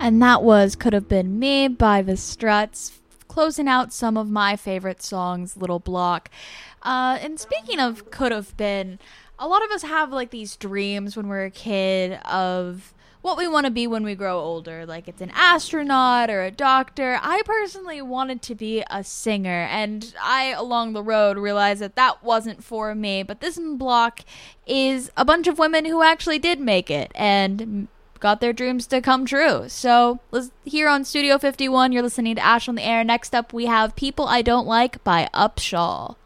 And that was Could Have Been Me by The Struts, closing out some of my favorite songs, Little Block. And speaking of could have been, a lot of us have like these dreams when we're a kid of what we want to be when we grow older. Like it's an astronaut or a doctor. I personally wanted to be a singer, and I, along the road, realized that that wasn't for me. But this block is a bunch of women who actually did make it and got their dreams to come true. So here on Studio 51, you're listening to Ash on the Air. Next up, we have People I Don't Like by Upshaw.